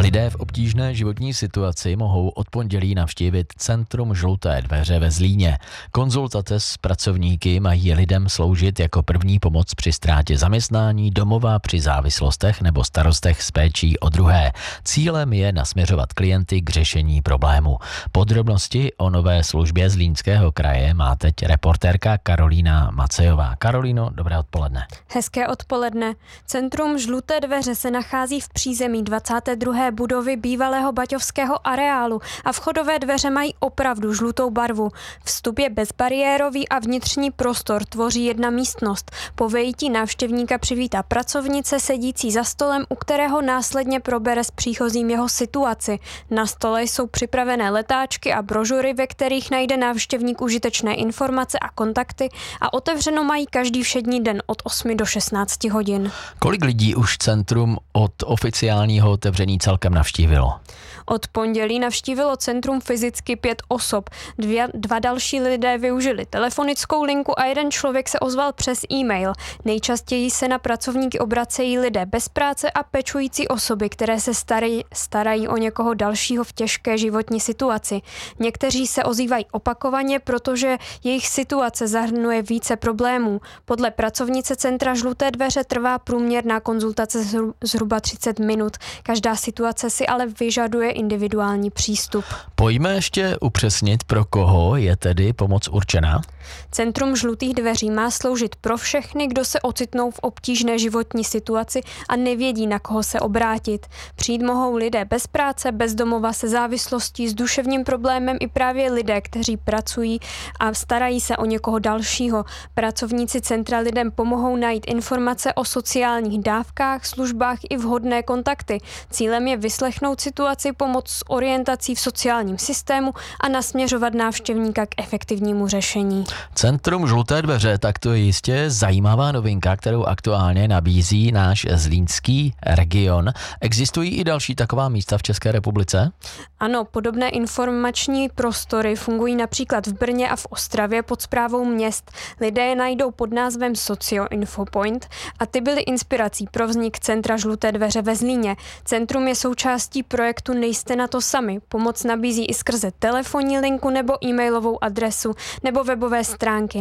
Lidé v obtížné životní situaci mohou od pondělí navštívit Centrum Žluté dveře ve Zlíně. Konzultace s pracovníky mají lidem sloužit jako první pomoc při ztrátě zaměstnání, domova při závislostech nebo starostech s péčí o druhé. Cílem je nasměřovat klienty k řešení problému. Podrobnosti o nové službě Zlínského kraje má teď reportérka Karolína Macejová. Karolíno, dobré odpoledne. Hezké odpoledne. Centrum Žluté dveře se nachází v přízemí 22. budovy bývalého baťovského areálu a vchodové dveře mají opravdu žlutou barvu. Vstup je bezbariérový a vnitřní prostor tvoří jedna místnost. Po vejití návštěvníka přivítá pracovnice sedící za stolem, u kterého následně probere s příchozím jeho situaci. Na stole jsou připravené letáčky a brožury, ve kterých najde návštěvník užitečné informace a kontakty a otevřeno mají každý všední den od 8 do 16 hodin. Kolik lidí už centrum od oficiálního otevření celkem navštívilo? Od pondělí navštívilo centrum fyzicky 5 osob. Dva další lidé využili telefonickou linku a jeden člověk se ozval přes e-mail. Nejčastěji se na pracovníky obracejí lidé bez práce a pečující osoby, které se starají o někoho dalšího v těžké životní situaci. Někteří se ozývají opakovaně, protože jejich situace zahrnuje více problémů. Podle pracovnice Centra Žluté dveře trvá průměrná konzultace zhruba 30 minut. Každá situace si ale vyžaduje individuální přístup. Pojďme ještě upřesnit, pro koho je tedy pomoc určená? Centrum Žlutých dveří má sloužit pro všechny, kdo se ocitnou v obtížné životní situaci a nevědí, na koho se obrátit. Přijít mohou lidé bez práce, bez domova, se závislostí, s duševním problémem i právě lidé, kteří pracují a starají se o někoho dalšího. Pracovníci centra lidem pomohou najít informace o sociálních dávkách, službách i vhodné kontakty. Cílem je vyslechnout situaci, pomoct s orientací v sociálním systému a nasměřovat návštěvníka k efektivnímu řešení. Centrum Žluté dveře, tak to je jistě zajímavá novinka, kterou aktuálně nabízí náš zlínský region. Existují i další taková místa v České republice? Ano, podobné informační prostory fungují například v Brně a v Ostravě pod správou měst. Lidé je najdou pod názvem Socio Infopoint a ty byly inspirací pro vznik Centra Žluté dveře ve Zlíně. Centrum je součástí projektu Nejste na to sami. Pomoc nabízí i skrze telefonní linku nebo e-mailovou adresu nebo webové stránky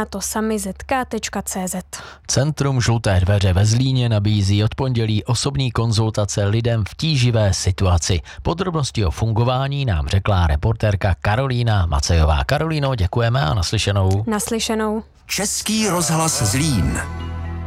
nejstenatosami.zk.cz. Centrum Žluté dveře ve Zlíně nabízí od pondělí osobní konzultace lidem v tíživé situaci. Podrobnosti o fungování nám řekla reportérka Karolína Macejová. Karolíno, děkujeme a naslyšenou. Naslyšenou. Český rozhlas Zlín.